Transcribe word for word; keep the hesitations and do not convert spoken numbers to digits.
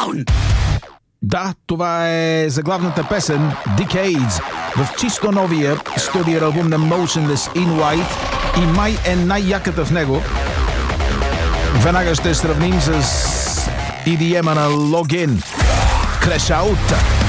down! Да, това е заглавната песен Decades в чисто новия студио албум на Motionless in White и май е най-яката в него. Веднага ще сравним с и ди ем-а на Login. Crash Out!